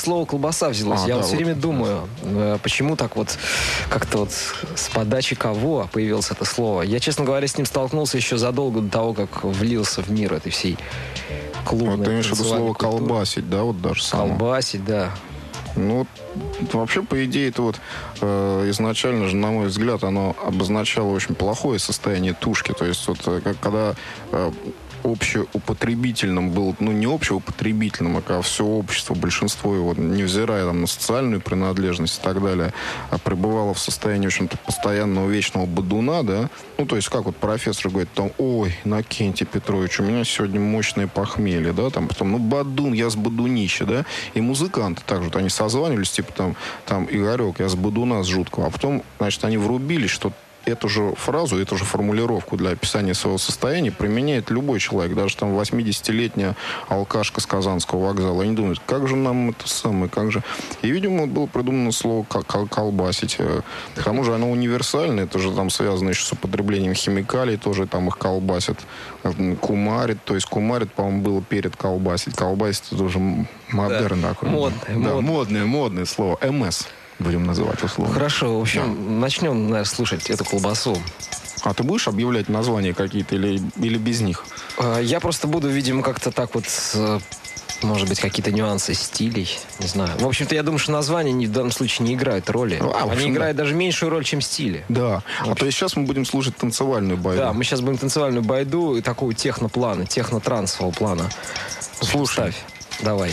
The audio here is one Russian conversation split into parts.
слово колбаса взялось? Я все время думаю, почему так вот как-то вот с подачи кого появилось это слово. Я, честно говоря, с ним столкнулся еще задолго до того, как влился в мир этой всей клубной. Ты имеешь в виду слово колбасить, да, вот даже само? Колбасить, да. Ну, вообще, по идее, это вот изначально же, на мой взгляд, оно обозначало очень плохое состояние тушки. То есть, вот, когда общеупотребительным был, ну, не общеупотребительным, а когда все общество, большинство его, невзирая там, на социальную принадлежность и так далее, пребывало в состоянии, в общем-то, постоянного вечного бодуна, да, ну, то есть, как вот профессор говорит, там, ой, Иннокентий Петрович, у меня сегодня мощное похмелье, да, там, потом, ну, бодун, я с бодунища, да, и музыканты также, вот, они созванивались, типа, там, Игорек, я с бодуна, с жуткого, а потом, значит, они врубились, что эту же фразу, эту же формулировку для описания своего состояния применяет любой человек. Даже там 80-летняя алкашка с Казанского вокзала. Они думают, как же нам это самое, как же... И, видимо, было придумано слово «колбасить». К тому же оно универсальное. Это же там связано еще с употреблением химикалий. Тоже там их колбасят. Кумарит. То есть кумарит, по-моему, было перед колбасить. Колбасить — это уже модерн такой. Модное слово. МС. Будем называть условно. Хорошо, в общем, начнем, наверное, слушать эту колбасу. А ты будешь объявлять названия какие-то или без них? Я просто буду, видимо, как-то так вот, может быть, какие-то нюансы стилей, не знаю. В общем-то, я думаю, что названия в данном случае не играют роли. Они играют даже меньшую роль, чем стили. Да. А то есть сейчас мы будем слушать танцевальную байду. Да, мы сейчас будем танцевальную байду и такого техноплана, технотрансового плана. Слушай. Давай.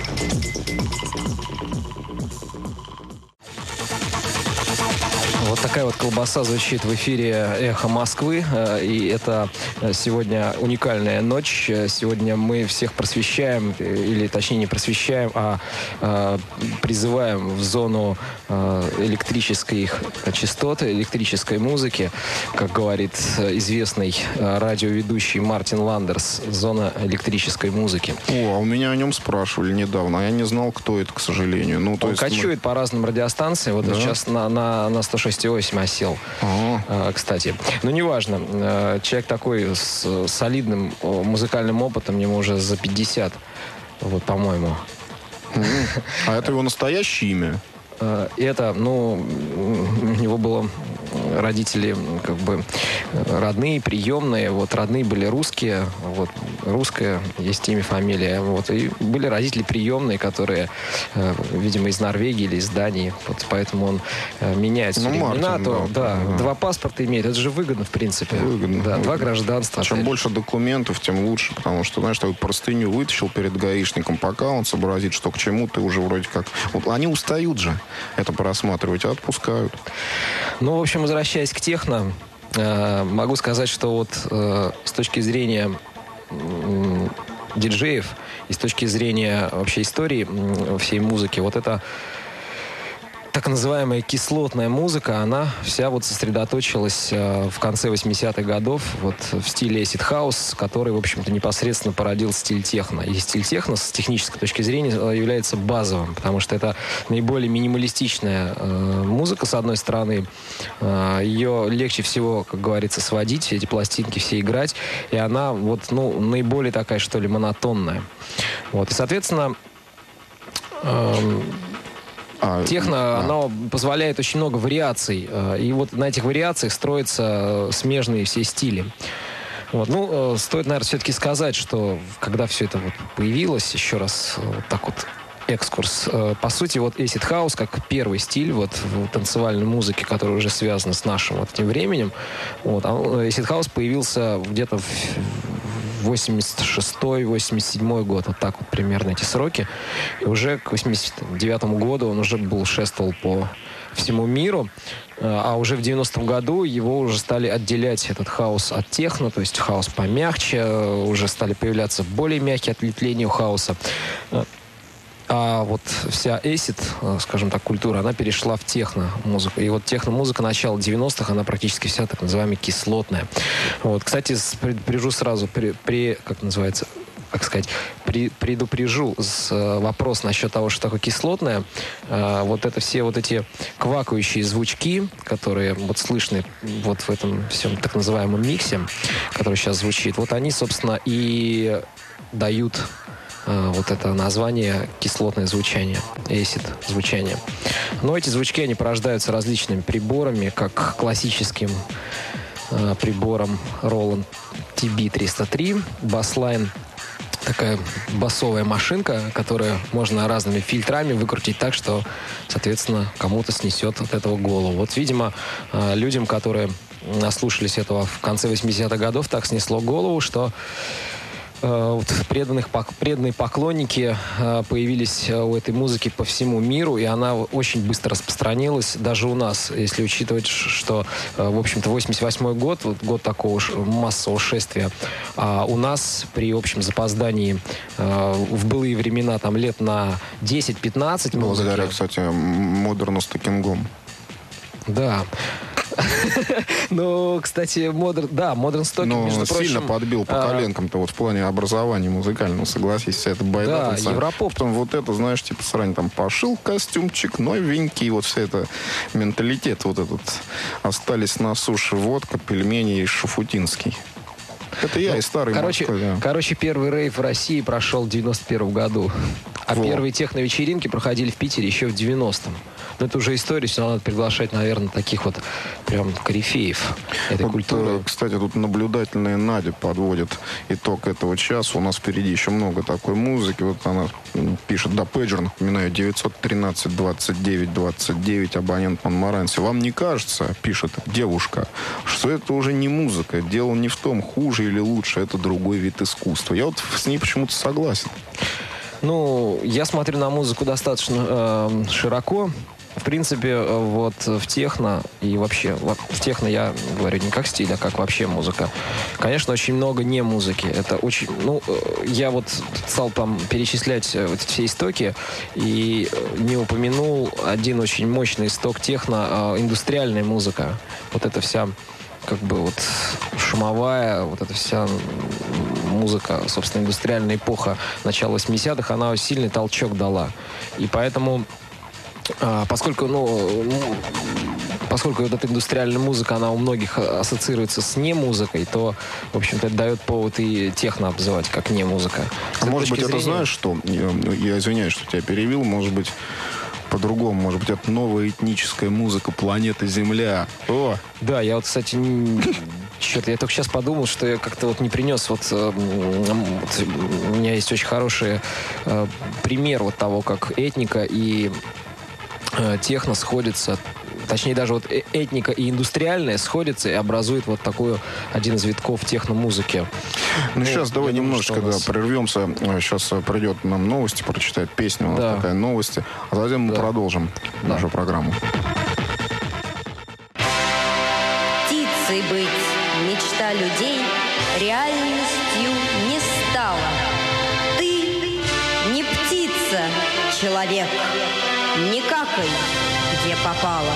Вот такая вот колбаса звучит в эфире «Эхо Москвы». И это сегодня уникальная ночь. Сегодня мы всех просвещаем, или точнее не просвещаем, а призываем в зону электрических частот, электрической музыки. Как говорит известный радиоведущий Мартин Ландерс, зона электрической музыки. О, а у меня о нем спрашивали недавно. Я не знал, кто это, к сожалению. Ну, Он кочует по разным радиостанциям. Вот сейчас на 106,8 осел, кстати. Но неважно. Человек такой с солидным музыкальным опытом, ему уже за 50, вот, по-моему. А это его настоящее имя? Это, ну, у него было родители, как бы, родные, приемные. Вот, родные были русские, вот, русская есть имя, фамилия. Вот, и были родители приемные, которые, видимо, из Норвегии или из Дании. Вот, поэтому он меняет все имена. Два паспорта имеет. Это же выгодно, в принципе. Выгодно. Да, два гражданства. Чем больше документов, тем лучше. Потому что, знаешь, такую простыню вытащил перед гаишником, пока он сообразит, что к чему, ты уже вроде как... Вот, они устают же это просматривать, а отпускают. Ну, в общем, возвращаясь к техно, могу сказать, что вот с точки зрения диджеев и с точки зрения вообще истории всей музыки, вот это так называемая кислотная музыка, она вся вот сосредоточилась в конце 80-х годов вот в стиле acid house, который, в общем-то, непосредственно породил стиль техно. И стиль техно с технической точки зрения является базовым, потому что это наиболее минималистичная музыка, с одной стороны. Ее легче всего, как говорится, сводить, эти пластинки все играть, и она вот, ну, наиболее такая, что ли, монотонная. Вот. И, соответственно, техно, оно позволяет очень много вариаций. И вот на этих вариациях строятся смежные все стили. Вот. Ну, стоит, наверное, все-таки сказать, что когда все это вот появилось, еще раз вот так вот экскурс. По сути, вот acid house как первый стиль вот в танцевальной музыке, который уже связан с нашим вот этим временем. Вот. Acid house появился где-то в 86-87 год, вот так вот примерно эти сроки. И уже к 89 году он уже был шествовал по всему миру. А уже в 90-м году его уже стали отделять, этот хаос, от техно, то есть хаос помягче, уже стали появляться более мягкие ответвления у хаоса. А вот вся acid, скажем так, культура, она перешла в техно-музыку. И вот техно-музыка начала 90-х, она практически вся так называемая кислотная. Вот. Кстати, предупрежу сразу, предупрежу вопрос насчет того, что такое кислотное. Вот это все вот эти квакающие звучки, которые вот слышны вот в этом всем так называемом миксе, который сейчас звучит, вот они, собственно, и дают вот это название кислотное звучание, acid звучание. Но эти звучки, они порождаются различными приборами, как классическим прибором Roland TB-303, баслайн, такая басовая машинка, которую можно разными фильтрами выкрутить так, что, соответственно, кому-то снесет от этого голову. Вот, видимо, людям, которые наслушались этого в конце 80-х годов, так снесло голову, что вот преданные поклонники появились у этой музыки по всему миру, и она очень быстро распространилась даже у нас, если учитывать, что, в общем-то, 88-й год, вот год такого массового шествия, а у нас при общем запоздании в былые времена, там, лет на 10-15 благодаря, кстати, Modern Talking. Да. Ну, кстати, Modern Talking, между прочим... сильно подбил по коленкам-то вот в плане образования музыкального, согласись, вся эта байда. Да, Европоп. Потом вот это, знаешь, типа срань, там, пошил костюмчик новенький, вот вся эта менталитет вот этот. Остались на суше водка, пельмени и шафутинский. Это я и старый Москвы, да. Короче, первый рейв в России прошел в 91 году. А первые техно-вечеринки проходили в Питере еще в 90-м. Но это уже история, все надо приглашать, наверное, таких вот прям корифеев этой культуры. Кстати, тут наблюдательная Надя подводит итог этого часа. У нас впереди еще много такой музыки. Вот она пишет, да, пейджер, напоминаю, 913-29-29, абонент Монмаранси. Вам не кажется, пишет девушка, что это уже не музыка? Дело не в том, хуже или лучше, это другой вид искусства. Я вот с ней почему-то согласен. Ну, я смотрю на музыку достаточно широко. В принципе, вот в техно и вообще, в техно я говорю не как стиль, а как вообще музыка. Конечно, очень много не музыки. Это очень, я вот стал там перечислять все истоки и не упомянул один очень мощный исток техно, индустриальная музыка. Вот эта вся как бы вот шумовая, вот эта вся музыка, собственно, индустриальная эпоха начала 80-х, она сильный толчок дала. И поэтому поскольку вот эта индустриальная музыка, она у многих ассоциируется с немузыкой, то, в общем-то, это дает повод и техно обзывать как немузыка. Может быть, это знаешь что? Я извиняюсь, что тебя перебил. Может быть, по-другому. Может быть, это новая этническая музыка планеты Земля. О! Да, я вот, кстати, я только сейчас подумал, что я как-то вот не принес у меня есть очень хороший пример вот того, как этника и техно сходятся, точнее даже вот этника и индустриальная сходятся и образуют вот такой один из витков техно-музыки. Сейчас давай немножечко прервемся. Сейчас придет нам новости прочитать, песня у нас такая, новости, а затем мы продолжим нашу программу. Птицей быть, мечта людей, реальностью не стала. Ты не птица, человек. Не какай, где попало.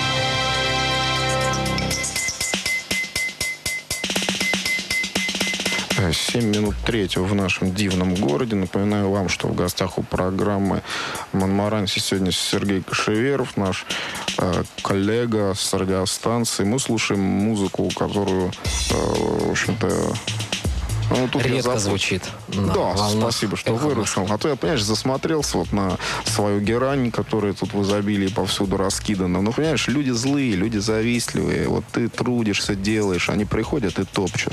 7:03 в нашем дивном городе. Напоминаю вам, что в гостях у программы «Монмаранси» сегодня Сергей Кошеверов, наш коллега с радиостанции. Мы слушаем музыку, которую, в общем-то, редко звучит. Да, спасибо, что выручил. А то я, понимаешь, засмотрелся вот на свою герань, которая тут в изобилии повсюду раскидана. Ну, понимаешь, люди злые, люди завистливые. Вот ты трудишься, делаешь, они приходят и топчут.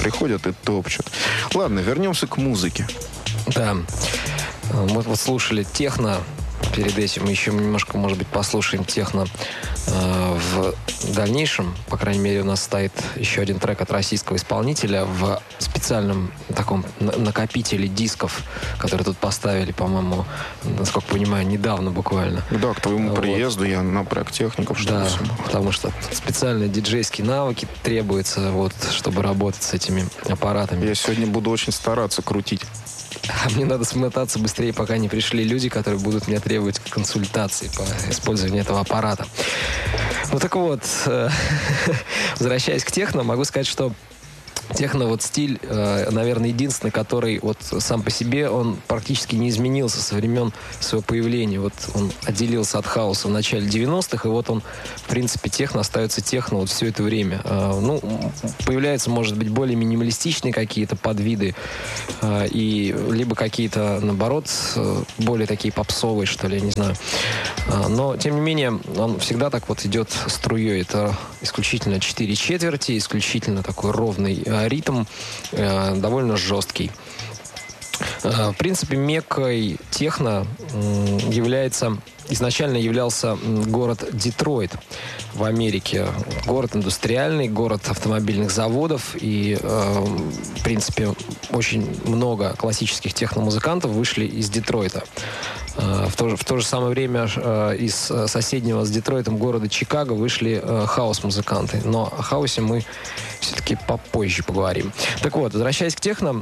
Ладно, вернемся к музыке. Да. Мы вот слушали техно. Перед этим мы еще немножко, может быть, послушаем техно в дальнейшем. По крайней мере, у нас стоит еще один трек от российского исполнителя в специальном таком накопителе дисков, который тут поставили, по-моему, насколько понимаю, недавно буквально. Да, к твоему приезду я напряг техников. Да, потому что специальные диджейские навыки требуются, вот, чтобы работать с этими аппаратами. Я сегодня буду очень стараться крутить. А мне надо смотаться быстрее, пока не пришли люди, которые будут мне требовать консультации по использованию этого аппарата. Ну так вот, возвращаясь к техно, могу сказать, что Техно вот стиль, наверное, единственный, который вот сам по себе, он практически не изменился со времен своего появления. Вот он отделился от хаоса в начале 90-х, и вот он, в принципе, техно остается техно вот все это время. Ну, появляются, может быть, более минималистичные какие-то подвиды, и либо какие-то, наоборот, более такие попсовые, что ли, я не знаю. Но, тем не менее, он всегда так вот идет струей. Это исключительно 4/4, исключительно такой ровный ритм, довольно жесткий. В принципе, меккой техно изначально являлся город Детройт в Америке. Город индустриальный, город автомобильных заводов. И, в принципе, очень много классических техномузыкантов вышли из Детройта. В то же самое время из соседнего с Детройтом города Чикаго вышли хаус-музыканты. Но о хаусе мы все-таки попозже поговорим. Так вот, возвращаясь к техно,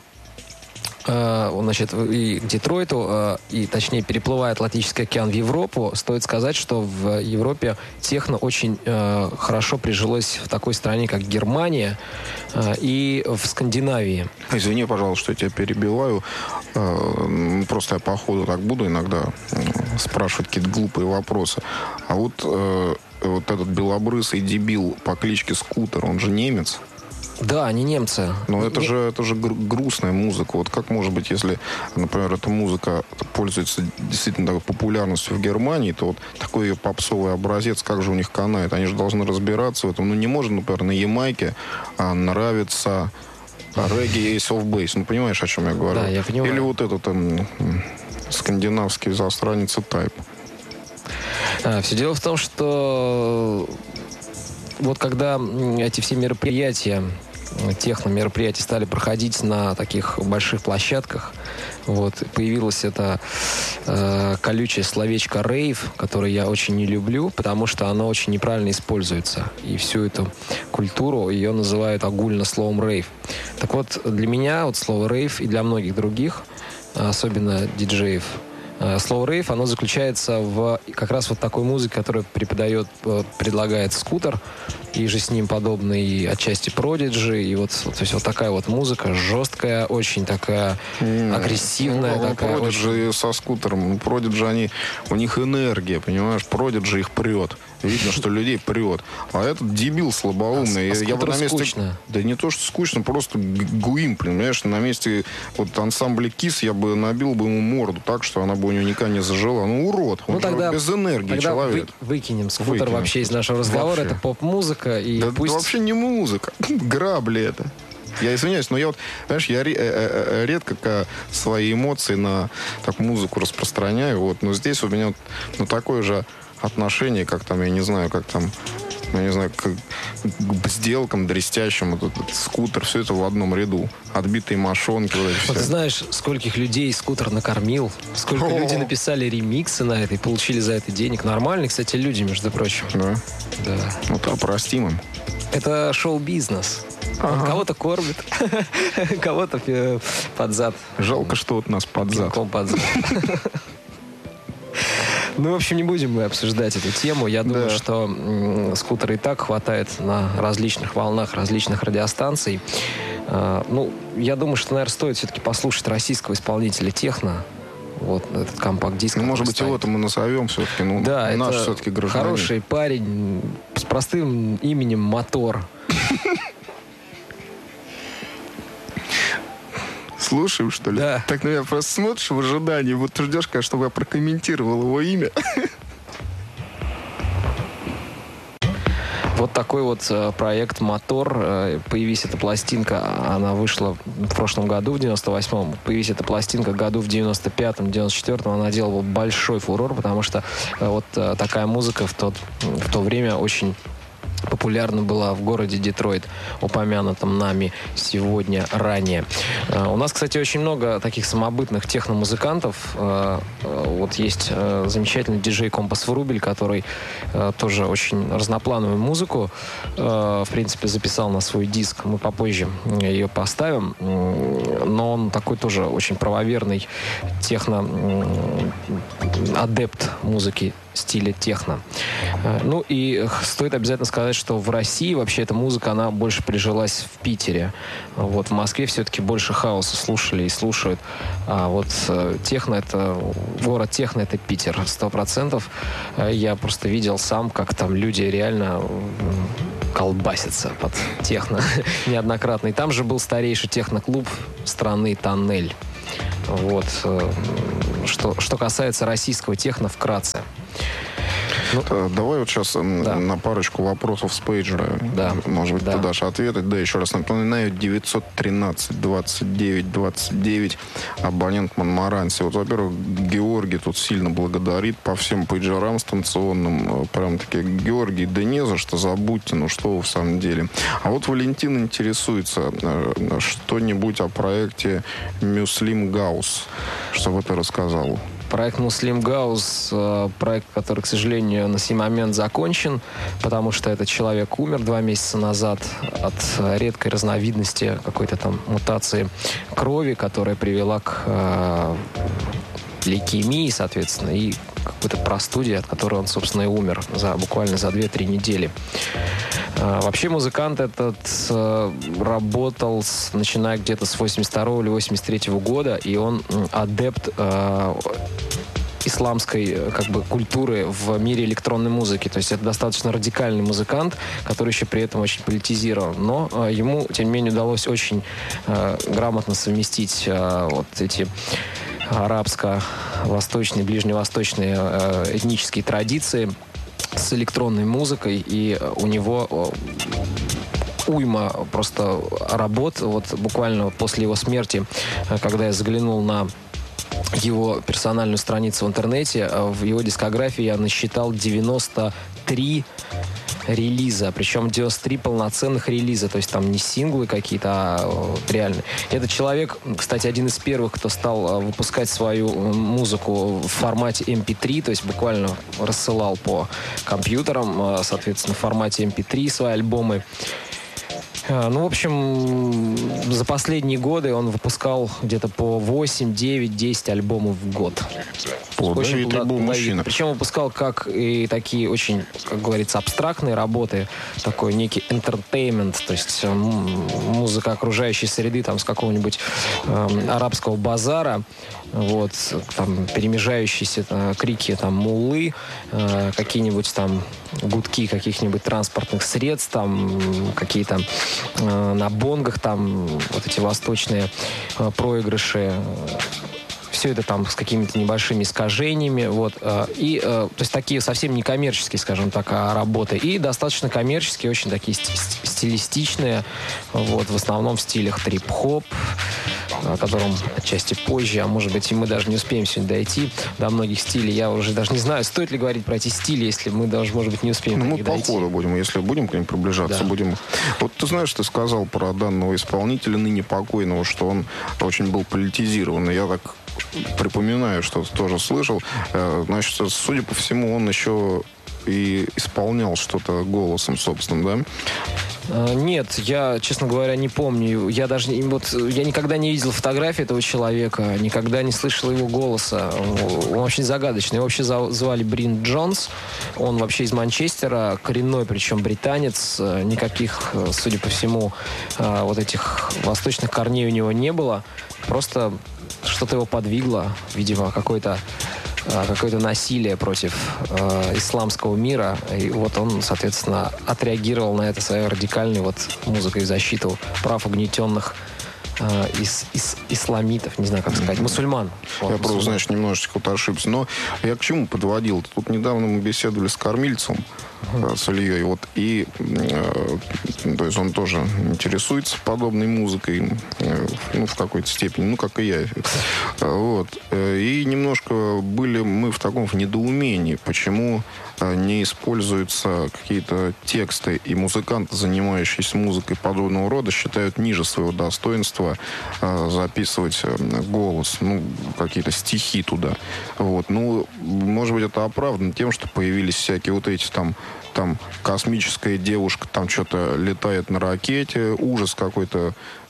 значит, и к Детройту, и точнее переплывая Атлантический океан в Европу, стоит сказать, что в Европе техно очень хорошо прижилось в такой стране, как Германия, и в Скандинавии. Извини, пожалуйста, что я тебя перебиваю. Просто я по ходу так буду иногда спрашивать какие-то глупые вопросы. А вот этот белобрысый дебил по кличке Скутер, он же немец? Да, они немцы. Но это же грустная музыка. Вот как может быть, если, например, эта музыка пользуется действительно такой популярностью в Германии, то вот такой ее попсовый образец, как же у них канает? Они же должны разбираться в этом. Ну, не может, например, на Ямайке нравиться регги Ace of Base. Ну, понимаешь, о чем я говорю? Да, я понимаю. Или вот этот скандинавский засранец Type. Все дело в том, что вот когда эти все мероприятия, техно-мероприятия стали проходить на таких больших площадках, вот, появилось это колючее словечко «рейв», которое я очень не люблю, потому что оно очень неправильно используется. И всю эту культуру ее называют огульно словом «рейв». Так вот, для меня вот слово «рейв» и для многих других, особенно диджеев, слово «рейв», оно заключается в как раз вот такой музыке, которую предлагает Скутер, и же с ним подобный отчасти Продиджи, и вот, то есть вот такая вот музыка жесткая, очень такая агрессивная. Продиджи со Скутером, Продиджи, у них энергия, понимаешь, Продиджи их прет. Видно, что людей прет. А этот дебил слабоумный. Я бы на месте... скучно. Да не то, что скучно, просто гуим, понимаешь, на месте вот ансамбля Кис я бы набил бы ему морду так, что она бы у него никогда не зажила. Ну, урод. Он тогда без энергии тогда человек. Выкинем Скутер вообще из нашего разговора. Вообще. Это поп-музыка. И да пусть... это вообще не музыка. Грабли это. Я извиняюсь, но я вот, знаешь, я редко свои эмоции на так музыку распространяю, вот, но здесь у меня вот, такое же отношение, как там, я не знаю, как там, я не знаю, к сделкам, дрестящим, вот этот Скутер, все это в одном ряду. Отбитые мошонки. Вот знаешь, скольких людей Скутер накормил, сколько людей написали ремиксы на это и получили за это денег. Нормальные, кстати, люди, между прочим. Да? Да. Ну, то простим им. Это шоу-бизнес. Он кого-то кормит, кого-то под зад. Жалко, что вот нас под зад. Ну, в общем, не будем мы обсуждать эту тему. Я думаю, что Скутера и так хватает на различных волнах, различных радиостанций. Ну, я думаю, что, наверное, стоит все-таки послушать российского исполнителя техно. Вот этот компакт-диск. Ну, может быть, его-то мы назовем все-таки. Ну, да, наш это все-таки гражданин. Хороший парень с простым именем Мотор. Слушаем, что ли? Да. Так, ну я просто смотришь в ожидании, вот ты ждешь, конечно, чтобы я прокомментировал его имя. Вот такой вот проект «Мотор». Появись эта пластинка, она вышла в прошлом году, в 98-м. Появись эта пластинка году в 95-м, 94-м. Она делала большой фурор, потому что вот такая музыка в то время очень популярна была в городе Детройт, упомянутом нами сегодня ранее. У нас, кстати, очень много таких самобытных техномузыкантов. Вот есть замечательный диджей Компас Врубель, который тоже очень разноплановую музыку, в принципе, записал на свой диск. Мы попозже ее поставим. Но он такой тоже очень правоверный техно-адепт музыки стиля техно. Ну и стоит обязательно сказать, что в России вообще эта музыка, она больше прижилась в Питере. Вот в Москве все-таки больше хаоса слушали и слушают. А вот техно это... Город техно — это Питер, 100%. Я просто видел сам, как там люди реально колбасятся под техно неоднократно. И там же был старейший техно-клуб страны «Тоннель». Вот. Что касается российского техно, вкратце. Давай вот сейчас на парочку вопросов с пейджера. Да. Может быть, да. ты дашь ответы. Да, еще раз напоминаю, 913-29-29, абонент Монмаранси. Вот, во-первых, Георгий тут сильно благодарит по всем пейджерам станционным. Прям-таки, Георгий, да не за что, забудьте, ну что вы в самом деле. А вот Валентин интересуется что-нибудь о проекте Мюслим Гаус, чтобы ты рассказал. Проект «Муслим Гаус», проект, который, к сожалению, на сей момент закончен, потому что этот человек умер 2 месяца назад от редкой разновидности какой-то там мутации крови, которая привела к лейкемии, соответственно, и какой-то простуде, от которой он, собственно, и умер буквально за 2-3 недели. Вообще музыкант этот работал, начиная где-то с 82 или 83 года, и он адепт исламской культуры в мире электронной музыки. То есть это достаточно радикальный музыкант, который еще при этом очень политизирован. Но ему, тем не менее, удалось очень грамотно совместить вот эти арабско-восточные, ближневосточные этнические традиции с электронной музыкой, и у него уйма просто работ. Вот буквально после его смерти, когда я заглянул на его персональную страницу в интернете, в его дискографии я насчитал 93 релиза, причем 93 полноценных релиза, то есть там не синглы какие-то, а реально. Этот человек, кстати, один из первых, кто стал выпускать свою музыку в формате MP3, то есть буквально рассылал по компьютерам, соответственно, в формате MP3 свои альбомы. Ну, в общем, за последние годы он выпускал где-то по 8, 9, 10 альбомов в год. Очень плодовитый. Причем выпускал как и такие очень, как говорится, абстрактные работы, такой некий entertainment, то есть музыка окружающей среды там с какого-нибудь арабского базара, вот, там перемежающиеся крики там муллы, какие-нибудь там гудки каких-нибудь транспортных средств, там какие-то на бонгах там вот эти восточные проигрыши. Все это там с какими-то небольшими искажениями, вот, и, то есть такие совсем не коммерческие, скажем так, работы, и достаточно коммерческие, очень такие стилистичные, вот, в основном в стилях трип-хоп, о котором отчасти позже, а может быть и мы даже не успеем сегодня дойти до многих стилей. Я уже даже не знаю, стоит ли говорить про эти стили, если мы даже, может быть, не успеем. Ну, мы по ходу будем, если будем к ним приближаться, да. Будем. Вот ты знаешь, ты сказал про данного исполнителя, ныне покойного, что он очень был политизирован. Я так припоминаю, что тоже слышал. Значит, судя по всему, он еще и исполнял что-то голосом собственным, да? Нет, я, честно говоря, не помню. Я даже я никогда не видел фотографии этого человека, никогда не слышал его голоса. Он очень загадочный. Его вообще звали Брин Джонс. Он вообще из Манчестера, коренной, причем британец. Никаких, судя по всему, вот этих восточных корней у него не было. Просто что-то его подвигло, видимо, какое-то насилие против исламского мира. И вот он, соответственно, отреагировал на это своей радикальной вот музыкой в защиту прав угнетенных исламитов, не знаю, как сказать, мусульман. Вот, я просто, знаешь, немножечко вот ошибся. Но я к чему подводил? Тут недавно мы беседовали с кормильцем, с Ильей, вот, и то есть он тоже интересуется подобной музыкой, ну, в какой-то степени, ну, как и я. Вот. И немножко были мы в таком недоумении, почему не используются какие-то тексты, и музыканты, занимающиеся музыкой подобного рода, считают ниже своего достоинства записывать голос, ну, какие-то стихи туда. Вот. Ну, может быть, это оправдано тем, что появились всякие вот эти там космическая девушка там что-то летает на ракете, ужас какой-то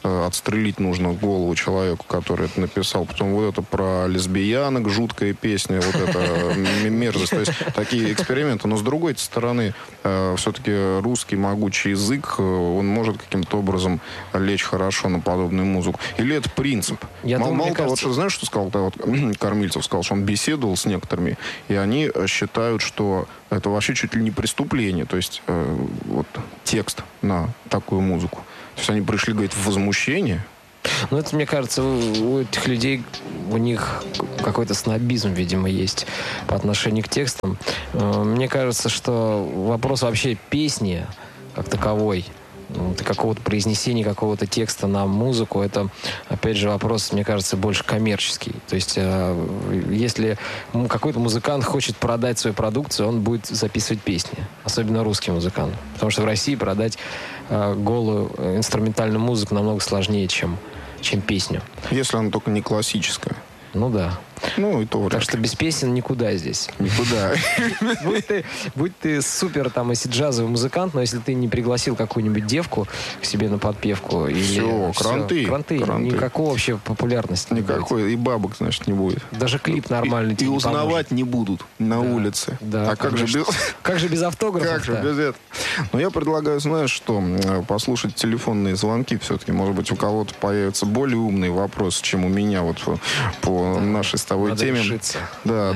отстрелить нужно голову человеку, который это написал. Потом вот это про лесбиянок, жуткая песня, вот это мерзость. То есть такие эксперименты. Но с другой стороны, все-таки русский могучий язык, он может каким-то образом лечь хорошо на подобную музыку. Или это принцип? Мало того, вот, знаешь, что сказал вот, Кормильцев? Сказал, что он беседовал с некоторыми, и они считают, что это вообще чуть ли не преступление. То есть вот текст на такую музыку. То есть они пришли, говорит, в возмущение. Ну, это, мне кажется, у этих людей, у них какой-то снобизм, видимо, есть по отношению к текстам. Мне кажется, что вопрос вообще песни как таковой, какого-то произнесения какого-то текста на музыку, это, опять же, вопрос, мне кажется, больше коммерческий. То есть, если какой-то музыкант хочет продать свою продукцию, он будет записывать песни. Особенно русский музыкант. Потому что в России продать голую инструментальную музыку намного сложнее, чем песню. Если она только не классическая. Ну да. Ну, и то вряд ли. Так что без песен никуда здесь. Никуда. Будь ты супер, там, если джазовый музыкант, но если ты не пригласил какую-нибудь девку к себе на подпевку... Все, кранты. Никакой вообще популярности не будет. Никакой. И бабок, значит, не будет. Даже клип нормальный тебе и не узнавать поможет. не будут на улице. Да, а как же без... Как же без автографа? Как же без этого? Но я предлагаю, знаешь что, послушать телефонные звонки. Все-таки, может быть, у кого-то появится более умный вопрос, чем у меня вот по нашей с тобой теме. Решиться. Да,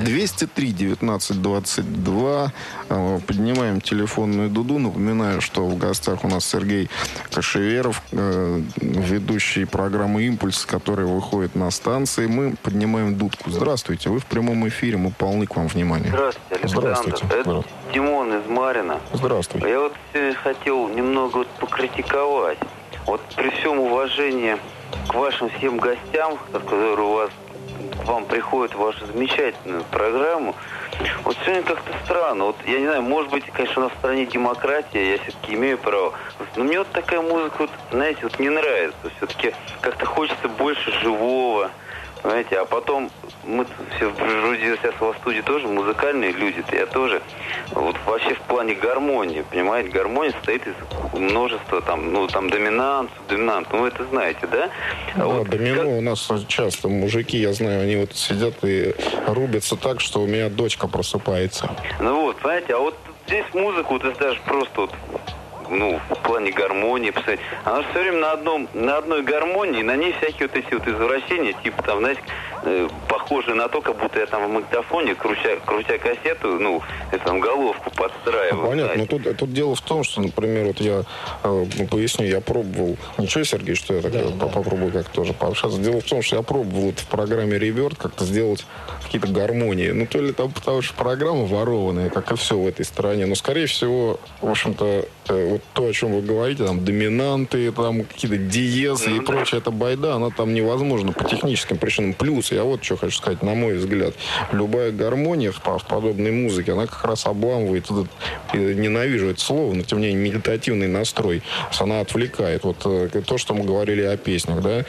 203-19-22. Поднимаем телефонную дуду. Напоминаю, что в гостях у нас Сергей Кашеверов, ведущий программы «Импульс», который выходит на станции. Мы поднимаем дудку. Здравствуйте, вы в прямом эфире, мы полны к вам внимания. Здравствуйте, Александр. Здравствуйте. Это Димон из Марина. Здравствуйте. Я вот сегодня хотел немного покритиковать. Вот при всем уважении к вашим всем гостям, которые к вам приходят в вашу замечательную программу, вот сегодня как-то странно. Вот я не знаю, может быть, конечно, у нас в стране демократия, я все-таки имею право. Но мне вот такая музыка, вот, знаете, вот не нравится. Все-таки как-то хочется больше живого. Понимаете, а потом мы все вроде сейчас в студии тоже музыкальные люди-то, я тоже. Вот вообще в плане гармонии, понимаете, гармония состоит из множества там, доминант, субдоминант, вы это знаете, да? Да, вот, домино у нас часто мужики, я знаю, они вот сидят и рубятся так, что у меня дочка просыпается. Ну вот, понимаете, а вот здесь музыку, вот даже просто вот, в плане гармонии, посмотрите, она же все время на одной гармонии, на ней всякие вот эти вот извращения, типа там, знаете, похожие на то, как будто я там в магнитофоне, крутя кассету, там головку подстраиваю. Понятно, но тут дело в том, что, например, вот я поясню, я пробовал, ничего, Сергей, что я так попробую как тоже пообщаться. Дело в том, что я пробовал вот в программе Reverb как-то сделать какие-то гармонии. То ли там, потому что программа ворованная, как и все в этой стране, но, скорее всего, в общем-то, вот то, о чем вы говорите, там, доминанты, там, какие-то диезы и прочее, эта байда, она там невозможна по техническим причинам. Плюс, я вот что хочу сказать, на мой взгляд, любая гармония в подобной музыке, она как раз обламывает этот, ненавижу это слово, но тем не менее, медитативный настрой. Она отвлекает. Вот то, что мы говорили о песнях, да,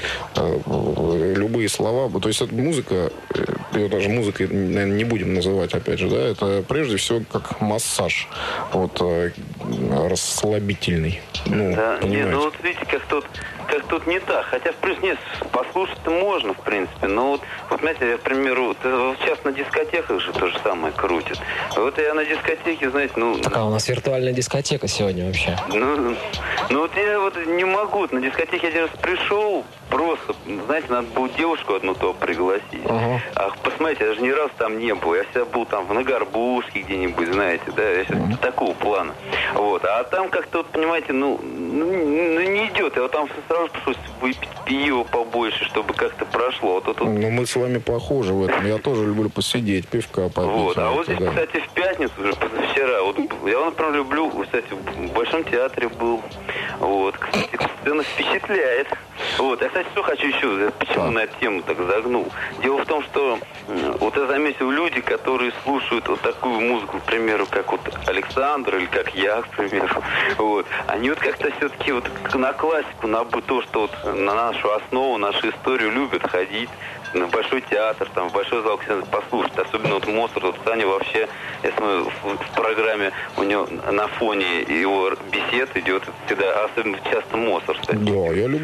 любые слова, то есть это музыка, ее даже музыкой, наверное, не будем называть, опять же, да, это прежде всего как массаж, вот, расслабительный. Да, нет, вот видите, как тут не так. Хотя, в принципе, нет, послушать-то можно, в принципе. Но вот знаете, я, к примеру, сейчас на дискотеках же то же самое крутят. Вот я на дискотеке, знаете, Такая у нас виртуальная дискотека сегодня вообще. Вот я вот не могу. На дискотеке один раз пришел, просто, знаете, надо было девушку одну то пригласить. А посмотрите, я же ни разу там не был. Я всегда был там на Горбушке где-нибудь, знаете, да, я сейчас такого плана. Вот. А там как-то, вот, понимаете, не идет. Я вот там сразу пришлось выпить пиво побольше, чтобы как-то прошло. Ну, мы с вами похожи в этом. Я тоже люблю посидеть, пивка попить. Вот. А вот здесь, кстати, в пятницу, уже позавчера, вот, я, например, люблю, кстати, в Большом театре был. Вот. Кстати, сцена впечатляет. Вот. Я, кстати, что хочу еще, почему на эту тему так загнул. Дело в том, что вот я заметил, люди, которые слушают вот такую музыку, к примеру, как вот Александр или как я, к примеру, вот, они вот как-то все-таки вот на классику, на то, что вот на нашу основу, нашу историю любят ходить, в Большой театр, там, в Большой зал послушать. Особенно вот Моцарт, вот Саня вообще, я смотрю, в программе у него на фоне его бесед идет всегда, особенно часто Моцарт, кстати. Да, я люблю. Это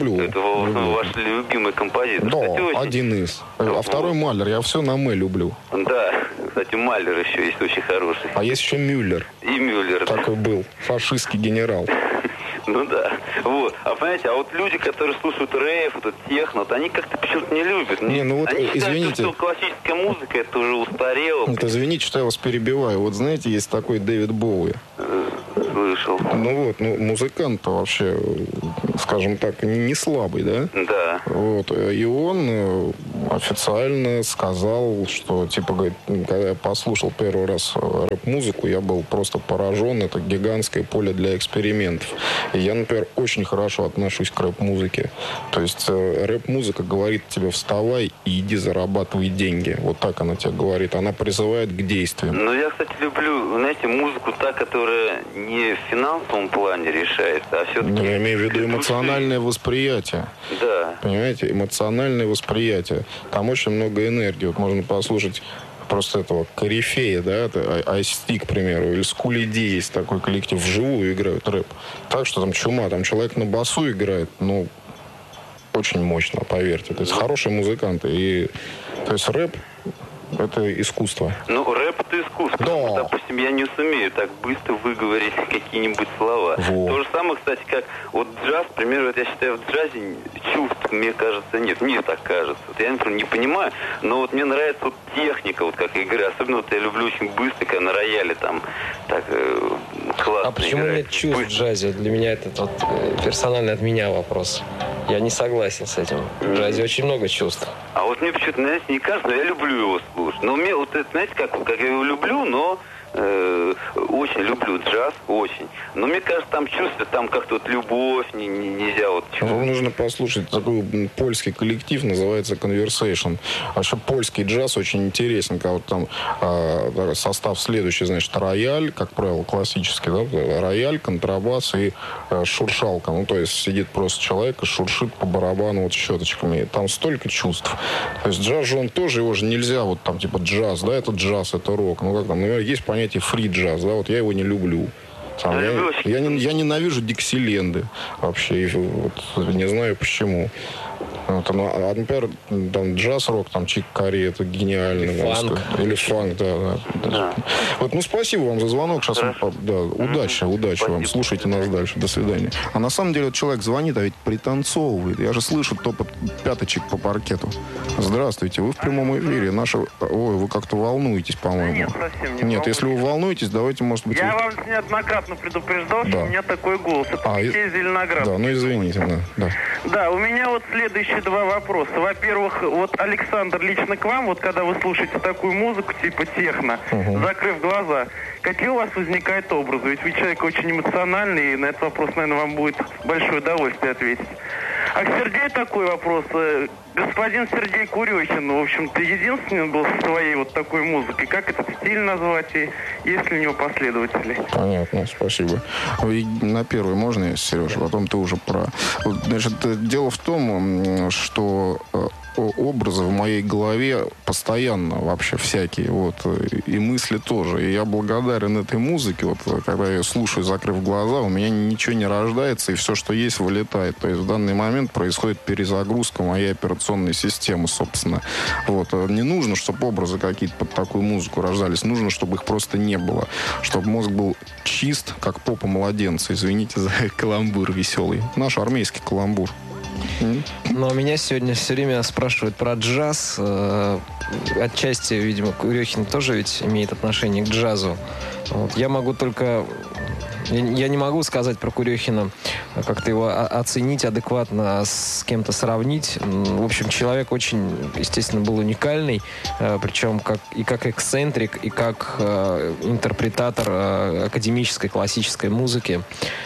ваш любимый композитор. Да, Кстати, очень... один из. А второй Малер. Я все на «М» люблю. Да, кстати, Малер еще есть очень хороший. А есть еще Мюллер. И Мюллер. Такой был. Фашистский генерал. Ну да. Вот. А понимаете, а вот люди, которые слушают рэп, вот техно, вот они как-то почему-то не любят. Не, ну вот, они считают, извините. что классическая музыка, это уже устарело. Вот, извините, что я вас перебиваю. Вот знаете, есть такой Дэвид Боуи. Слышал. Ну вот, музыкант-то вообще, скажем так, не слабый, да? Да. Вот. И он официально сказал, что, типа, говорит, когда я послушал первый раз рэп-музыку, я был просто поражен. Это гигантское поле для экспериментов. И я, например, очень хорошо отношусь к рэп-музыке. То есть рэп-музыка говорит тебе: вставай и иди зарабатывай деньги. Вот так она тебе говорит. Она призывает к действию. Ну, я, кстати, люблю, знаете, музыку та, которая не в финансовом плане решается, а все-таки... Я имею в виду эмоциональное восприятие. Да. Понимаете? Эмоциональное восприятие. Там очень много энергии. Вот можно послушать просто этого корифея, да, Ice-T, к примеру, или Скули Ди, есть такой коллектив, вживую играют рэп. Так что там чума, там человек на басу играет, ну, очень мощно, поверьте. То есть хорошие музыканты. И, то есть рэп — это искусство. Ну, рэп — это искусство. Да. Допустим, я не сумею так быстро выговорить какие-нибудь слова. Вот. То же самое, кстати, как вот джаз, к примеру, вот я считаю, в джазе чувств, мне кажется, нет. Мне так кажется. Вот я, например, не понимаю, но вот мне нравится вот техника, вот как игры. Особенно вот я люблю очень быстро, когда на рояле там так классно. А почему играет. нет чувств в джазе? Для меня это вот персонально от меня вопрос. Я не согласен с этим. В джазе очень много чувств. А вот мне почему-то, знаете, не кажется, но я люблю его слушать. Но мне вот это, знаете, как я его люблю, но очень люблю джаз, очень. Но мне кажется, там чувствуется, там как-то вот любовь нельзя вот чувствовать. Вам нужно послушать такой польский коллектив, называется Conversation. Вообще польский джаз очень интересен, когда вот там состав следующий, значит, рояль, как правило, классический, да, рояль, контрабас и шуршалка. Ну, то есть сидит просто человек и шуршит по барабану вот щеточками. И там столько чувств. То есть джаз же он тоже, его же нельзя вот там типа джаз, да, это джаз, это рок. Ну, как там, например, есть понятие фри-джаз, да, вот я его не люблю. Я ненавижу диксиленды вообще, и вот, не знаю почему. Вот, а, например, там джаз-рок, там Чик Карри, это гениально. Или фанк, да. Вот, ну, спасибо вам за звонок. Сейчас, удачи вам. Слушайте нас дальше. До свидания. А на самом деле вот человек звонит, а ведь пританцовывает. Я же слышу топот пяточек по паркету. Здравствуйте, вы в прямом эфире. Ой, вы как-то волнуетесь, по-моему. Нет, совсем не Нет, если вы волнуетесь, давайте, может быть... Я вам неоднократно предупреждал, что у меня такой голос. Это Алексей Зеленоград. Да, ну извините, да. Да, у меня вот следующие два вопроса. Во-первых, вот, Александр, лично к вам, вот когда вы слушаете такую музыку, типа техно, закрыв глаза, какие у вас возникают образы? Ведь вы человек очень эмоциональный, и на этот вопрос, наверное, вам будет большое удовольствие ответить. А к Сергею такой вопрос. Господин Сергей Курехин, в общем-то, единственный был со своей вот такой музыкой. Как этот стиль назвать, и есть ли у него последователи? Понятно, спасибо. На первый можно, Сережа, потом ты уже про... Значит, дело в том, что образы в моей голове постоянно вообще всякие, вот, и мысли тоже. И я благодарен этой музыке, вот, когда я ее слушаю, закрыв глаза, у меня ничего не рождается, и все, что есть, вылетает. То есть в данный момент происходит перезагрузка моей операционной системы, собственно. Вот. Не нужно, чтобы образы какие-то под такую музыку рождались, нужно, чтобы их просто не было. Чтобы мозг был чист, как попа младенца. Извините за каламбур веселый. Наш армейский каламбур. Но меня сегодня все время спрашивают про джаз. Отчасти, видимо, Курехин тоже ведь имеет отношение к джазу. Вот. Я могу только... Я не могу сказать про Курехина, как-то его оценить адекватно, с кем-то сравнить. В общем, человек очень, естественно, был уникальный, причем как эксцентрик, и как интерпретатор академической классической музыки,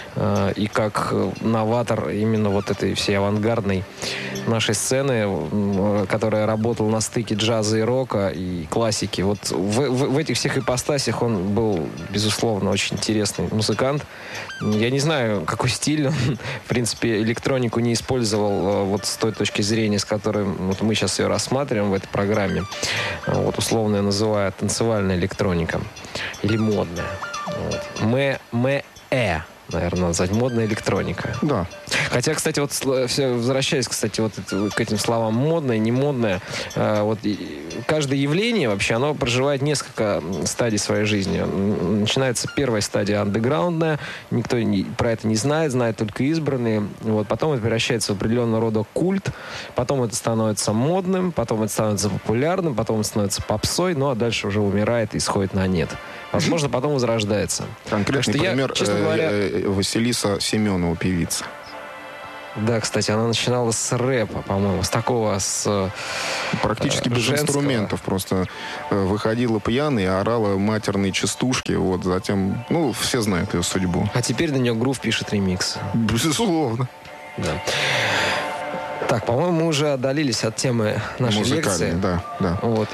и как новатор именно вот этой всей авангардной нашей сцены, которая работала на стыке джаза и рока, и классики. Вот в этих всех ипостасях он был, безусловно, очень интересный музыкант. Я не знаю, какой стиль он, в принципе, электронику не использовал вот с той точки зрения, с которой вот мы сейчас ее рассматриваем в этой программе. Вот условно я называю танцевальная электроника или модная. Вот. наверное, надо назвать, модная электроника. Да. Хотя, кстати, вот возвращаясь, кстати, вот к этим словам модное, не модное, вот каждое явление вообще, оно проживает несколько стадий своей жизни. Начинается первая стадия андеграундная, никто про это не знает, знают только избранные. Вот, потом это превращается в определенного рода культ, потом это становится модным, потом это становится популярным, потом это становится попсой, ну а дальше уже умирает и сходит на нет. Возможно, потом возрождается. Конкретный пример, честно говоря, Василиса Семенова, певица. Да, кстати, она начинала с рэпа, по-моему, с такого, практически без женского. Инструментов. Просто выходила пьяной, орала матерные частушки. Вот, затем, ну, все знают ее судьбу. А теперь на нее Грув пишет ремикс. Безусловно. Да. Так, по-моему, мы уже отдалились от темы нашей лекции. Да, да. Вот.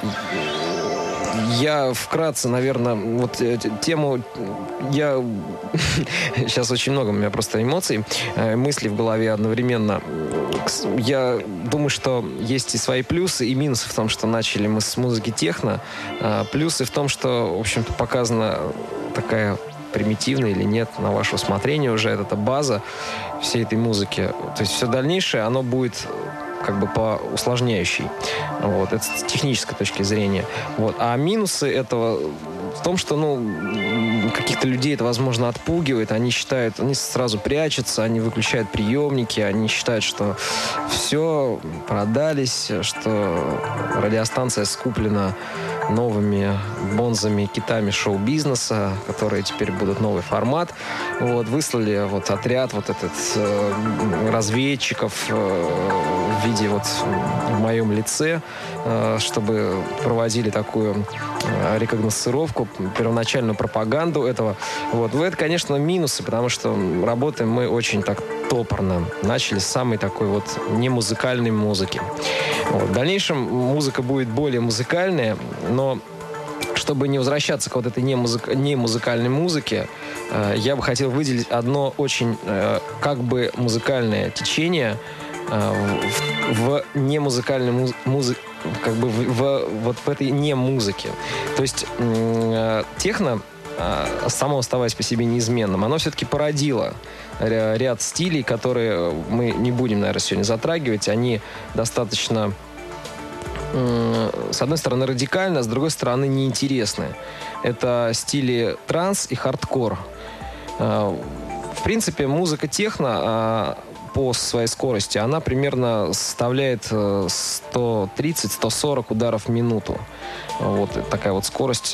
Я вкратце, наверное, вот тему... Я... Сейчас очень много у меня просто эмоций, мыслей в голове одновременно. Я думаю, что есть и свои плюсы, и минусы в том, что начали мы с музыки техно. Плюсы в том, что, в общем-то, показана такая примитивная или нет, на ваше усмотрение уже, это база всей этой музыки. То есть все дальнейшее, оно будет как бы по усложняющей. Вот. Это с технической точки зрения. Вот. А минусы этого в том, что, каких-то людей это, возможно, отпугивает. Они считают, они сразу прячутся, они выключают приемники, они считают, что все, продались, что радиостанция скуплена новыми бонзами, китами шоу-бизнеса, которые теперь будут новый формат. Вот, выслали отряд разведчиков в виде в моем лице, чтобы проводили такую рекогносцировку, первоначальную пропаганду этого. Это, конечно, минусы, потому что работаем мы очень так топорно. Начали с самой такой немузыкальной музыки. В дальнейшем музыка будет более музыкальная, но чтобы не возвращаться к этой немузыкальной музыке, я бы хотел выделить одно очень музыкальное течение в немузыкальной музыке, в этой немузыке. То есть техно, само оставаясь по себе неизменным, оно все-таки породило ряд стилей, которые мы не будем, наверное, сегодня затрагивать. Они достаточно, с одной стороны, радикально, а с другой стороны, неинтересны. Это стили транс и хардкор. В принципе, музыка техно по своей скорости, она примерно составляет 130-140 ударов в минуту. Такая скорость,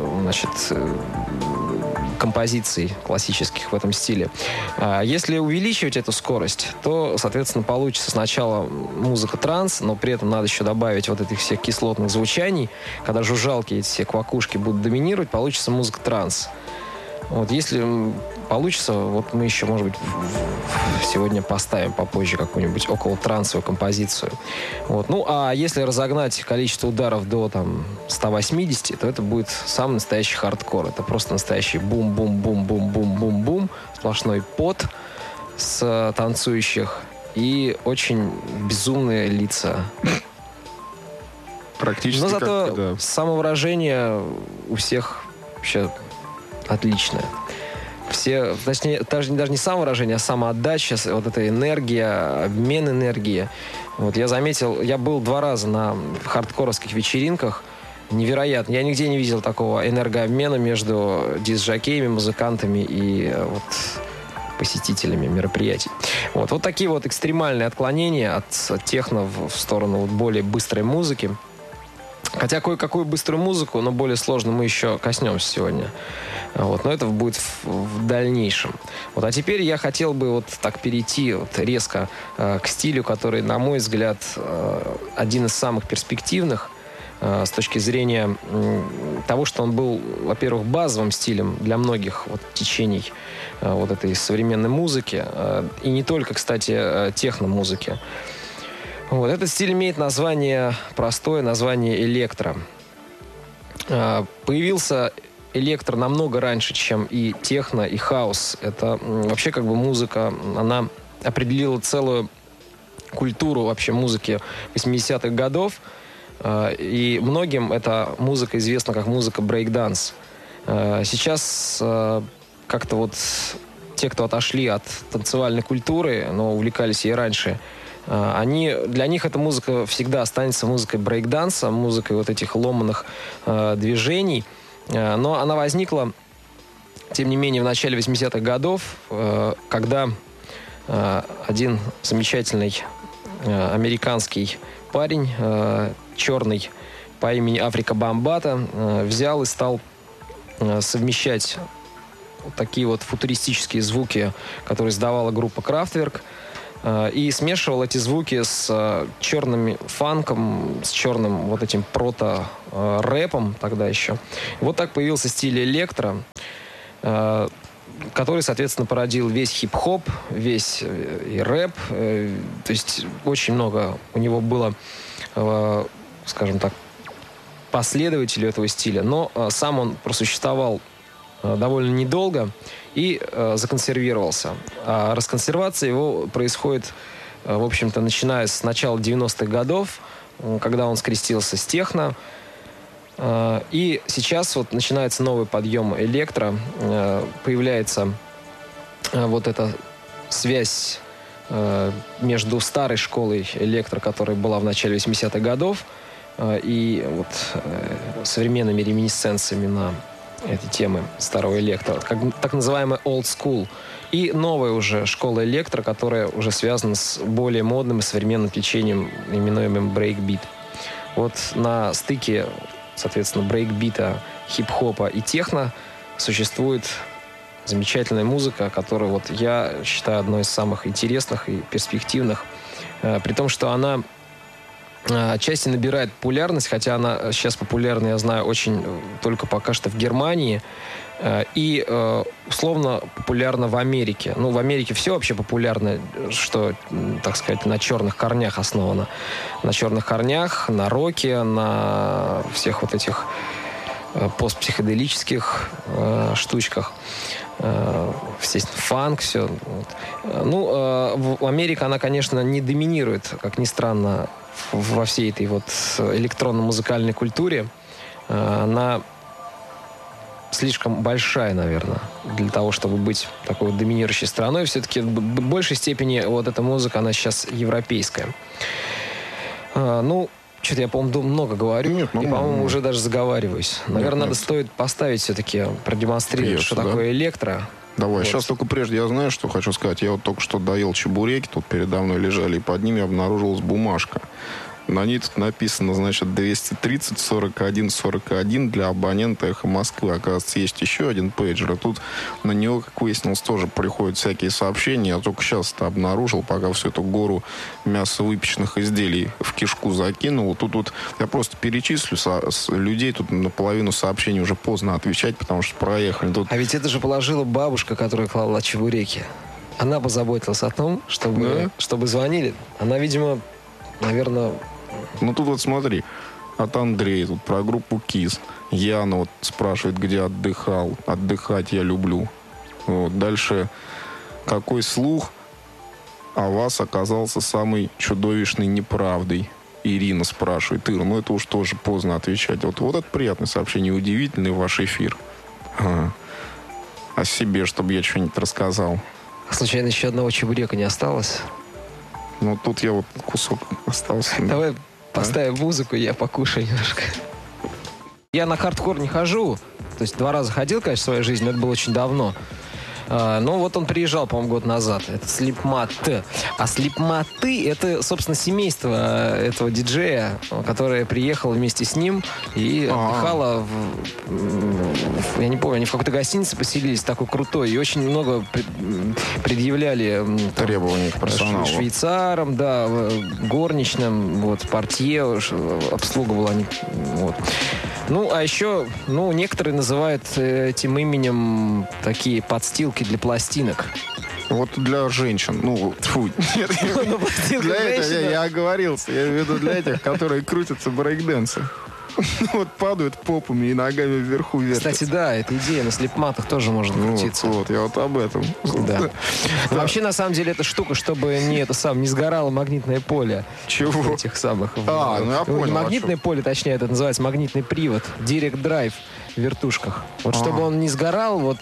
композиций классических в этом стиле. Если увеличивать эту скорость, то, соответственно, получится сначала музыка транс, но при этом надо еще добавить этих всех кислотных звучаний. Когда жужжалки, эти все квакушки будут доминировать, получится музыка транс. Если получится, мы еще, может быть, сегодня поставим попозже какую-нибудь около трансовую композицию. А если разогнать количество ударов до 180, то это будет самый настоящий хардкор. Это просто настоящий бум-бум-бум-бум-бум-бум-бум, сплошной пот с танцующих и очень безумные лица. Практически. Но зато самовыражение у всех вообще отличное. Все, точнее, даже не самовыражение, а самоотдача, эта энергия, обмен энергии. Я заметил, я был 2 раза на хардкоровских вечеринках. Невероятно. Я нигде не видел такого энергообмена между диск-жокеями, музыкантами и посетителями мероприятий. Такие экстремальные отклонения от техно в сторону более быстрой музыки. Хотя кое-какую быструю музыку, но более сложную, мы еще коснемся сегодня. Но это будет в дальнейшем. А теперь я хотел бы так перейти резко к стилю, который, на мой взгляд, один из самых перспективных с точки зрения того, что он был, во-первых, базовым стилем для многих течений этой современной музыки. И не только, кстати, техно-музыки. Этот стиль имеет простое название электро. Появился электро намного раньше, чем и техно, и хаус. Это вообще музыка, она определила целую культуру вообще музыки 80-х годов. И многим эта музыка известна как музыка брейк-данс. Сейчас как-то те, кто отошли от танцевальной культуры, но увлекались ей раньше, для них эта музыка всегда останется музыкой брейк-данса, музыкой вот этих ломаных движений. Но она возникла, тем не менее, в начале 80-х годов, когда один замечательный американский парень, черный, по имени Африка Бамбата, взял и стал совмещать такие вот футуристические звуки, которые издавала группа Kraftwerk, и смешивал эти звуки с черным фанком, с черным вот этим прото-рэпом тогда еще. Вот так появился стиль электро, который, соответственно, породил весь хип-хоп, весь и рэп. То есть очень много у него было, скажем так, последователей этого стиля. Но сам он просуществовал довольно недолго и законсервировался. А расконсервация его происходит, в общем-то, начиная с начала 90-х годов, когда он скрестился с техно. И сейчас вот начинается новый подъем электро, появляется вот эта связь между старой школой электро, которая была в начале 80-х годов, и вот современными реминисценциями на эти темы старого электро, так называемая old school, и новая уже школа электро, которая уже связана с более модным и современным течением, именуемым брейкбит. Вот на стыке, соответственно, брейкбита, хип-хопа и техно существует замечательная музыка, которую вот я считаю одной из самых интересных и перспективных, при том, что она отчасти набирает популярность, хотя она сейчас популярна, я знаю, очень только пока что в Германии и условно популярна в Америке. Ну, в Америке все вообще популярно, что, так сказать, на черных корнях основано. На черных корнях, на роке, на всех вот этих постпсиходелических штучках. Естественно, фанк, все. Ну, Америка, она, конечно, не доминирует, как ни странно, во всей этой вот электронно-музыкальной культуре. Она слишком большая, наверное, для того, чтобы быть такой вот доминирующей страной. Все-таки в большей степени вот эта музыка, она сейчас европейская. Ну, что-то я, по-моему, много говорю. Нет, и, по-моему, уже даже заговариваюсь. Наверное, стоит поставить все-таки, продемонстрировать, что такое электро. Давай, вот. Сейчас только прежде я знаю, что хочу сказать. Я вот только что доел чебуреки, тут передо мной лежали, и под ними обнаружилась бумажка. На ней тут написано, значит, 230 41 41 для абонента «Эхо Москвы». Оказывается, есть еще один пейджер, а тут на него, как выяснилось, тоже приходят всякие сообщения. Я только сейчас это обнаружил, пока всю эту гору мясовыпечных изделий в кишку закинул. Тут вот я просто перечислю людей, тут наполовину сообщений уже поздно отвечать, потому что проехали. Тут... А ведь это же положила бабушка, которая клала чебуреки. Она позаботилась о том, чтобы звонили. Она, видимо, наверное... Ну, тут вот смотри, от Андрея, тут про группу КИС. Яна вот спрашивает, где отдыхал. Отдыхать я люблю. Вот. Дальше, какой слух о вас оказался самой чудовищной неправдой? Ирина спрашивает. Ира, ну это уж тоже поздно отвечать. Вот это приятное сообщение, удивительный ваш эфир. О себе, чтобы я что-нибудь рассказал. Случайно еще одного чебурека не осталось? Ну, тут я вот кусок остался. Давай поставим музыку, я покушаю немножко. Я на хардкор не хожу. То есть 2 раза ходил, конечно, в своей жизни, но это было очень давно. Но вот он приезжал, по-моему, год назад. Это Slipmatt. А Slipmatt — это, собственно, семейство этого диджея, которое приехало вместе с ним и отдыхало я не помню, они в какой-то гостинице поселились, такой крутой, и очень много предъявляли требований к персоналу. Швейцарам, да, горничным, вот, портье, обслуга была. Вот. Ну, а еще, некоторые называют этим именем такие подстилки для пластинок. Вот для женщин. Нет, для этого я оговорился. Я имею в виду для этих, которые крутятся брейкдэнсы. Вот падают попами и ногами вверху вертятся. Кстати, да, эта идея на слипматах тоже можно крутиться. Вот, я вот об этом. Да. Вообще, на самом деле, эта штука, чтобы не сгорало магнитное поле. Чего? Этих самых. Я понял. Не магнитное поле, точнее, это называется магнитный привод. Direct Drive в вертушках. Вот чтобы он не сгорал, вот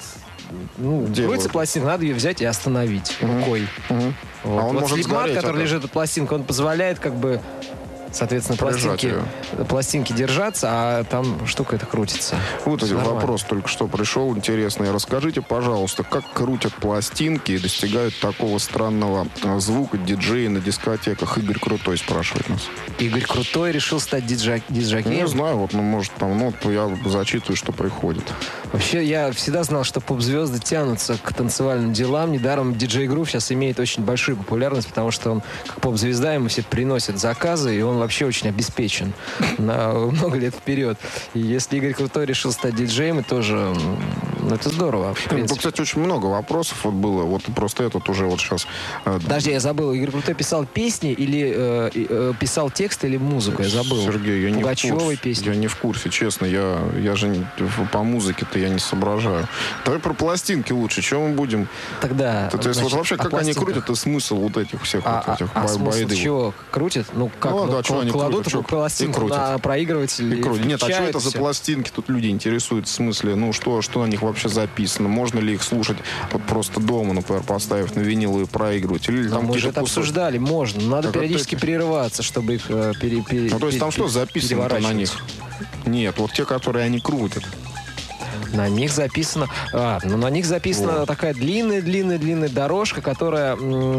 крутится пластинка, надо ее взять и остановить рукой. Вот. А он может слепмат, сгореть, который лежит от пластинки, он позволяет соответственно, пластинки держаться, а там штука эта крутится. Вот вопрос только что пришел интересный. Расскажите, пожалуйста, как крутят пластинки и достигают такого странного звука диджеи на дискотеках? Игорь Крутой спрашивает нас. Игорь Крутой решил стать диджакеем? Не знаю, может я зачитываю, что приходит. Вообще, я всегда знал, что поп-звезды тянутся к танцевальным делам. Недаром диджей Грув сейчас имеет очень большую популярность, потому что он, как поп-звезда, ему все приносят заказы, и он вообще очень обеспечен на много лет вперед. И если Игорь Крутой решил стать диджеем, и тоже, это здорово. Кстати, очень много вопросов было. Вот просто этот уже сейчас... Подожди, я забыл. Игорь Крутой писал песни или писал текст или музыку? Я забыл. Сергей, я не в курсе. Песни. Я не в курсе, честно. Я же по музыке-то я не соображаю. Давай про пластинки лучше. Чего мы будем? Тогда... То есть вот вообще, как они крутят, и смысл вот этих всех смысл чего крутят? Кладут пластинку на проигрыватель и Нет, а что это за пластинки? Тут люди интересуются. В смысле, что на них вообще записано? Можно ли их слушать вот просто дома, например, поставив на виниловый проигрыватель? Или там мы же это обсуждали. Можно. Надо периодически прерываться, чтобы их то есть там что записано на них? Нет, вот те, которые они крутят. На них записано... на них записана такая длинная дорожка, которая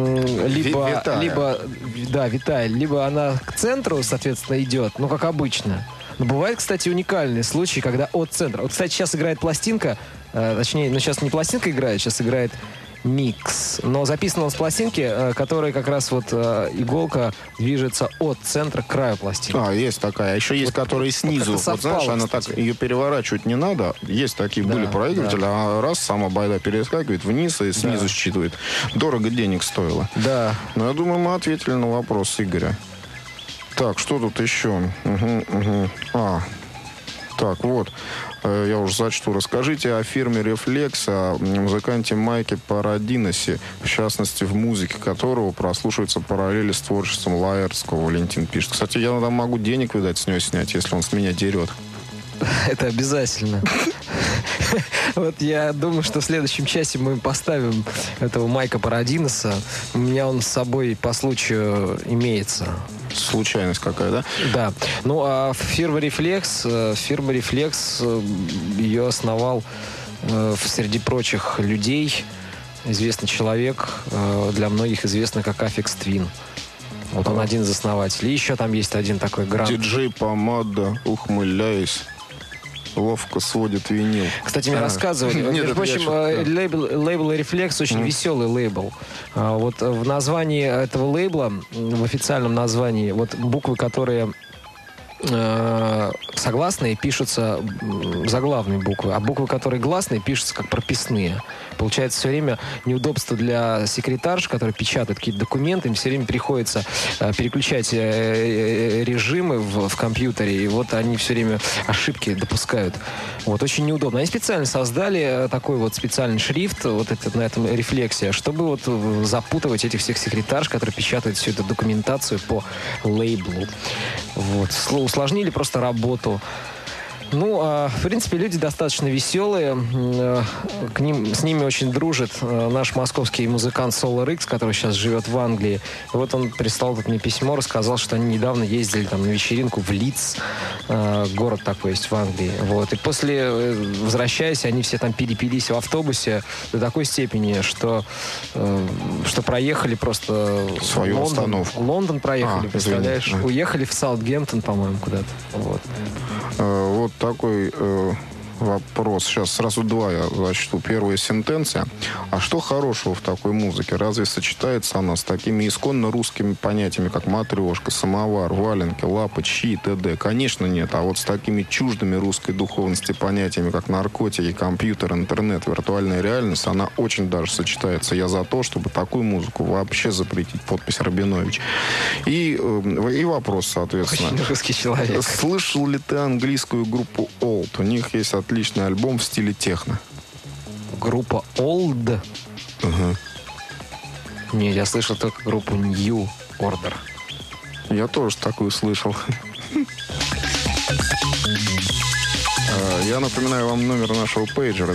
витая, либо она к центру, соответственно, идет, как обычно. Но бывают, кстати, уникальные случаи, когда от центра... Вот, кстати, сейчас играет пластинка, сейчас не пластинка играет, сейчас играет микс. Но записан он с пластинки, которая как раз иголка движется от центра к краю пластинки. Есть такая. А еще есть, которые снизу. Знаешь, она так, ее переворачивать не надо. Есть такие были проигрыватели, а раз сама байда перескакивает вниз и снизу считывает. Дорого денег стоило. Да. Но я думаю, мы ответили на вопрос Игоря. Так, что тут еще? Так, вот. Я уже зачту. Расскажите о фирме «Рефлекс», о музыканте Майке Парадиносе, в частности, в музыке которого прослушиваются параллели с творчеством Лаэртского, Валентин пишет. Кстати, я там могу денег, видать, с него снять, если он с меня дерет. Это обязательно. Вот я думаю, что в следующем часе мы поставим этого Майка Парадиноса. У меня он с собой по случаю имеется. Случайность какая, да? Да. А фирма «Рефлекс», ее основал среди прочих людей известный человек, для многих известный как Апекс Твин. Вот он один из основателей. И еще там есть один такой грант. Диджей Помада, ухмыляясь, ловко сводит винил. Кстати, мне рассказывали. Между прочим, лейбл «Рефлекс» очень веселый лейбл. Вот в названии этого лейбла, в официальном названии, вот буквы, которые согласные, пишутся заглавные буквы, а буквы, которые гласные, пишутся как прописные. Получается, все время неудобство для секретарш, которые печатают какие-то документы, им все время приходится переключать режимы в компьютере, и вот они все время ошибки допускают. Вот, очень неудобно. Они специально создали такой вот специальный шрифт на этом «Рефлексе», чтобы вот запутывать этих всех секретарш, которые печатают всю эту документацию по лейблу. Вот. Усложнили просто работу. В принципе, люди достаточно веселые. С ними очень дружит наш московский музыкант Solar X, который сейчас живет в Англии. И вот он прислал мне письмо, рассказал, что они недавно ездили на вечеринку в Лидс. Город такой есть в Англии. Вот. И после, возвращаясь, они все там перепились в автобусе до такой степени, что проехали просто свою остановку. Лондон проехали, представляешь? Извините. Уехали в Саутгемптон, по-моему, куда-то. Вот. Вот такой вопрос. Сейчас сразу два я зачту. Первая сентенция. А что хорошего в такой музыке? Разве сочетается она с такими исконно русскими понятиями, как матрешка, самовар, валенки, лапы, щи и т.д.? Конечно, нет. А вот с такими чуждыми русской духовности понятиями, как наркотики, компьютер, интернет, виртуальная реальность, она очень даже сочетается. Я за то, чтобы такую музыку вообще запретить. Подпись Рабинович. И вопрос, соответственно. Очень русский человек. Слышал ли ты английскую группу Old? У них есть отличный альбом в стиле техно. Группа Old? Угу. Нет, я слышал только группу New Order. Я тоже такую слышал. Я напоминаю вам номер нашего пейджера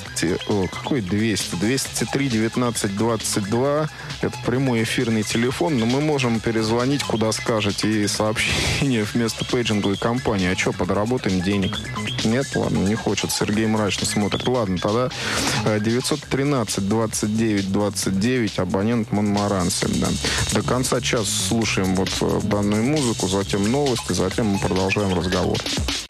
203 19 22. Это прямой эфирный телефон, но мы можем перезвонить, куда скажете, и сообщение вместо пейджинговой компании. А что, подработаем денег? Нет, ладно, не хочет. Сергей мрачно смотрит. Ладно, тогда 913 29 29, абонент Монмаранси. Да. До конца часа слушаем вот данную музыку, затем новости, затем мы продолжаем разговор.